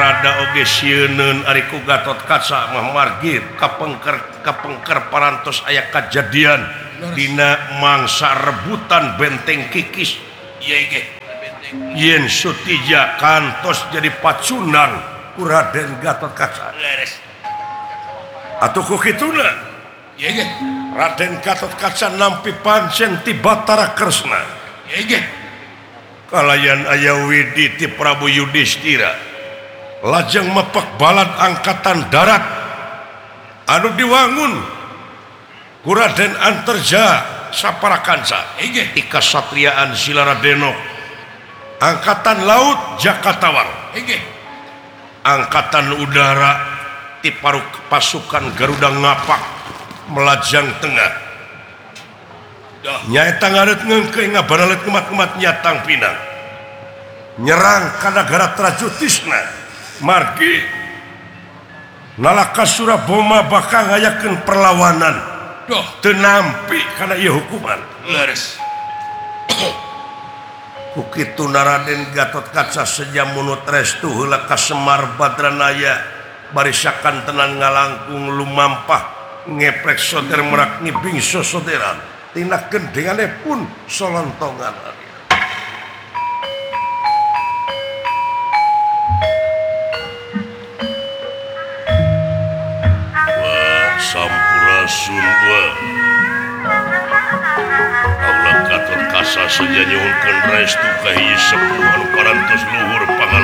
rada oge sieun ari ku Gatot Kaca mah margir kapengker parantos aya kajadian dina mangsa rebutan benteng Kikis. Ieu ge yen Sutija kantos jadi pacunang ku Raden Gatot Kaca. Atuh ku kituna ieu ge Raden Gatot Kaca nampi pancen ti Batara Kresna. Ieu ge kalayan aya widi ti Prabu Yudhistira lajeng mepek balad angkatan darat anu diwangun ku Raden Antarja Saparakansa ti kasatriaan Silaradeno, angkatan laut Jakatawang, angkatan udara ti pasukan Garuda Ngapak melajang tengah nyaeta ngaret ngengkei ngabaralet kemat-kemat nyatang pinang nyerang ka nagara Trajutisna margi nalaka Suraboma bakal ngayakeun perlawanan teu nampi kana ieu hukuman leres. Ku kitu Raden Gatot Kaca sejamunut restu heula ka Semar Badranaya barisakan tenan ngalangkung lumampah ngeprek soder merak ngibing sosoderan tina gendengane pun solontongan. Wah sampurasun wah Aula Gatot Kaca saja nyuhunkeun restu ka hiji sepuh anu parantos luhur pangalaman